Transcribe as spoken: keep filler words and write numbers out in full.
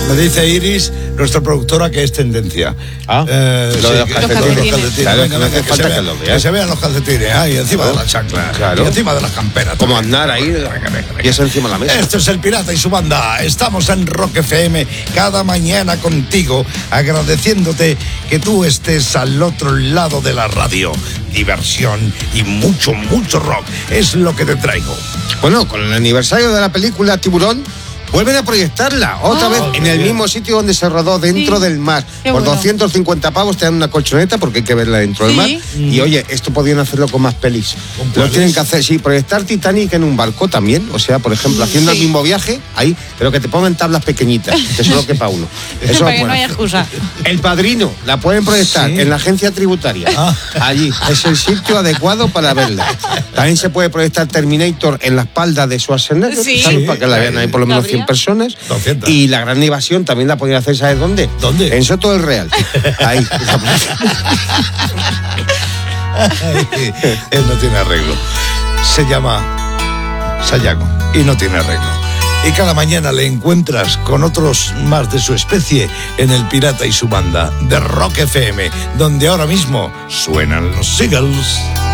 Me dice Iris, nuestra productora, que es tendencia. Ah, eh, lo sí, de los que- calcetines. los calcetines. Claro, Venga, que no hace venga, falta se que vea- lo veas. que se vean los calcetines, ahí encima de la chancla, Claro. y encima de las camperas. Como también. andar ahí Venga, venga, venga. y eso encima de la mesa. Esto es El Pirata y su banda. Estamos en Rock F M cada mañana contigo, agradeciéndote que tú estés al otro lado de la radio. Diversión y mucho, mucho rock es lo que te traigo. Bueno, con el aniversario de la película Tiburón, vuelven a proyectarla otra Oh, vez en el bien. mismo sitio donde se rodó, dentro Sí. del mar. Qué Por bueno. doscientos cincuenta pavos te dan una colchoneta porque hay que verla dentro del Sí. mar. Y oye, esto podrían hacerlo con más pelis. ¿Con Lo cuáles? tienen que hacer, sí, proyectar Titanic en un barco también. O sea, por ejemplo, haciendo el Sí. mismo viaje, ahí, pero que te pongan tablas pequeñitas, que solo quepa uno. Eso Para es que no bueno. haya excusa. El Padrino, la pueden proyectar Sí. en la agencia tributaria. Ah. Allí, es el sitio adecuado para verla. También se puede proyectar Terminator en la espalda de Schwarzenegger, Sí. ¿sabes? Sí. Para que la vean ahí por lo menos ¿Cabría? cien personas. doscientas. Y la gran evasión también la podrían hacer, ¿sabes dónde? ¿Dónde? En Soto del Real. Ahí. Él no tiene arreglo. Se llama Sayago y no tiene arreglo. Y cada mañana le encuentras con otros más de su especie en El Pirata y su banda de Rock F M, donde ahora mismo suenan los Seagulls.